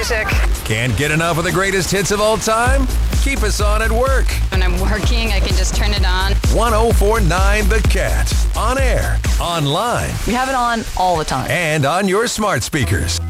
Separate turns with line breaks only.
music.
Can't get enough of the greatest hits of all time? Keep us on at work.
When I'm working, I can just turn it on.
1049 The Cat. On air, online,
We have it on all the time.
and on your smart speakers.